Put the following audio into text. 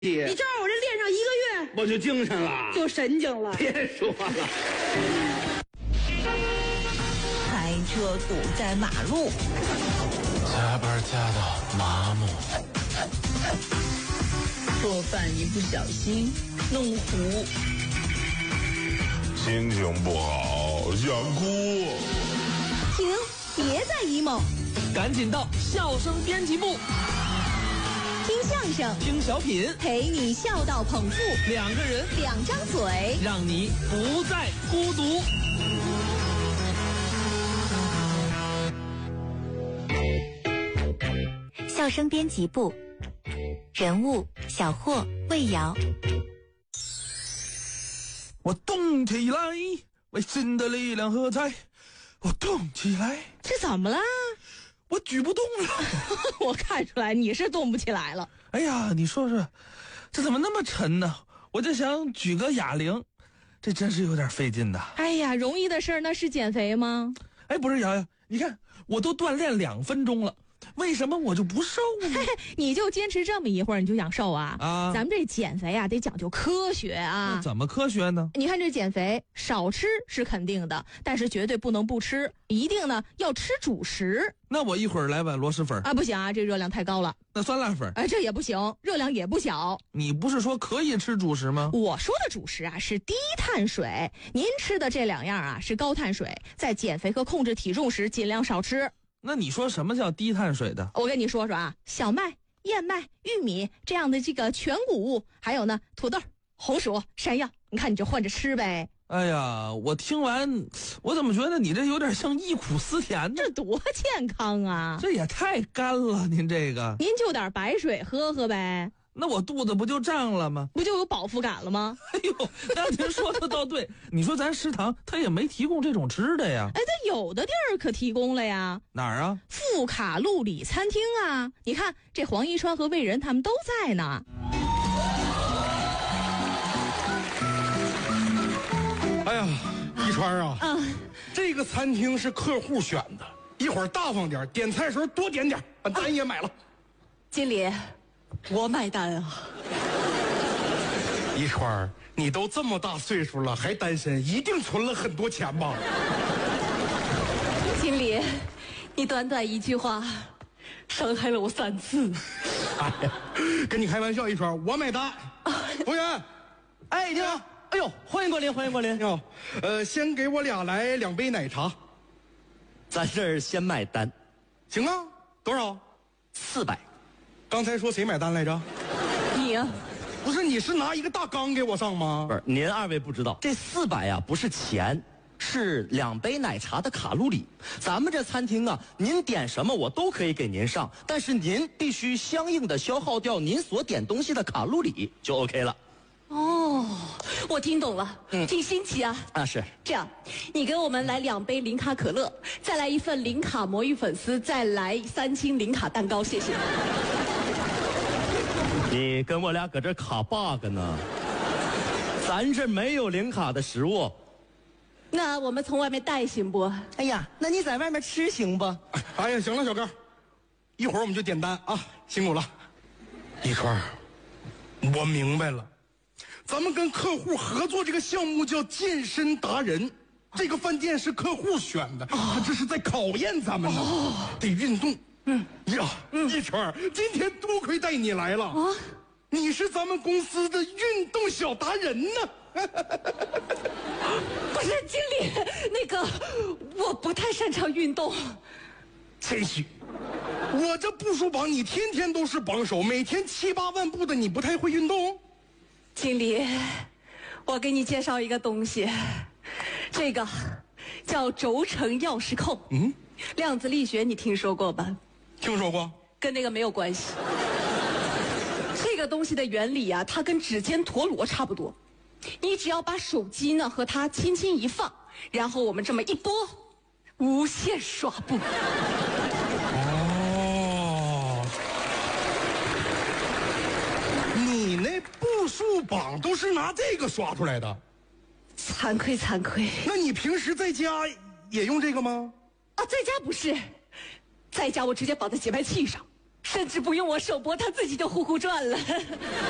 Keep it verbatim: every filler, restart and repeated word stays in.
你知道我这练上一个月， 我就精神了， 就神经了。 别说了。 开车堵在马路， 加班加到麻木， 做饭一不小心弄糊， 心情不好想哭。 停，别再 emo， 赶紧到笑声编辑部， 听相声， 听小品， 陪你笑到捧腹， 两个人， 两张嘴， 让你不再孤独。 笑声编辑部，人物小霍、魏瑶。 我动起来，为新的力量喝彩。我动起来， 这怎么了？ 我举不动了。 我看出来你是动不起来了。 哎呀，你说说，这怎么那么沉呢？我就想举个哑铃，这真是有点费劲的。 哎呀，容易的事儿那是减肥吗？ 哎，不是瑶瑶，你看我都锻炼两分钟了，为什么我就不瘦呢？ 嘿嘿，你就坚持这么一会儿，你就想瘦啊？ 啊， 咱们这减肥啊，得讲究科学啊。 那怎么科学呢？ 你看这减肥，少吃是肯定的，但是绝对不能不吃，一定呢要吃主食。 那我一会儿来碗螺蛳粉啊，不行啊，这热量太高了。 那酸辣粉， 哎，这也不行，热量也不小。 你不是说可以吃主食吗？ 我说的主食啊是低碳水，您吃的这两样啊是高碳水，在减肥和控制体重时尽量少吃。 那你说什么叫低碳水的？ 我跟你说说啊，小麦、燕麦、玉米这样的这个全谷物，还有呢土豆、红薯、山药，你看你就换着吃呗。 哎呀，我听完，我怎么觉得你这有点像忆苦思甜呢？ 这多健康啊！ 这也太干了，您这个。 您就点白水喝喝呗。 那我肚子不就胀了吗？ 不就有饱腹感了吗？ 哎呦，那您说的倒对。你说咱食堂他也没提供这种吃的呀？ 哎，他有的地儿可提供了呀。 哪儿啊？ 富卡路里餐厅啊！你看这黄一川和魏仁他们都在呢。 哎呀，一川啊， 嗯， 这个餐厅是客户选的，一会儿大方点，点菜时候多点点，把单也买了。 经理，我买单啊。 一川，你都这么大岁数了还单身，一定存了很多钱吧？ 经理，你短短一句话，伤害了我三次。 哎呀，跟你开玩笑，一川，我买单。服务员， 哎，你好。哎呦，欢迎光临，欢迎光临。 你好，呃，先给我俩来两杯奶茶。 咱这儿先买单， 行啊，多少？ 四百。 刚才说谁买单来着？ 你呀、啊， 不是，你是拿一个大缸给我上吗？ 不是，您二位不知道，这四百呀不是钱，是两杯奶茶的卡路里。咱们这餐厅啊，您点什么我都可以给您上，但是您必须相应的消耗掉您所点东西的卡路里，就 OK 了。 哦，我听懂了，嗯，挺新奇啊。 啊，是这样，你给我们来两杯零卡可乐，再来一份零卡魔芋粉丝，再来三斤零卡蛋糕，谢谢。 你跟我俩搁这卡 bug 呢？咱这没有零卡的食物。 那我们从外面带行不？ 哎呀，那你在外面吃行不？ 哎呀，行了，小哥，一会儿我们就点单啊，辛苦了。一川，我明白了。咱们跟客户合作这个项目叫健身达人，这个饭店是客户选的，他这是在考验咱们呢，得运动。嗯呀，一川，今天多亏带你来了啊！你是咱们公司的运动小达人呢。 不是经理，那个我不太擅长运动。 谦虚，我这步数榜你天天都是榜首，每天七八万步的，你不太会运动。 经理，我给你介绍一个东西，这个叫轴承钥匙扣。嗯，量子力学你听说过吧？ 听说过， 跟那个没有关系。这个东西的原理啊，它跟指尖陀螺差不多。你只要把手机呢和它轻轻一放，然后我们这么一拨，无限刷步。 哦，你那步数榜都是拿这个刷出来的？ 惭愧惭愧。 那你平时在家也用这个吗？ 啊，在家不是，在家我直接绑在节拍器上，甚至不用我手拨，它自己就呼呼转了。